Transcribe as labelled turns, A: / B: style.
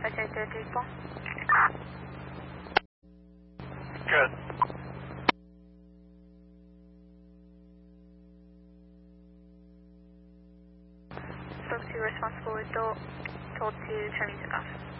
A: Okay, 34.
B: Good.
A: Spoke to responsible adult, told to turn music off.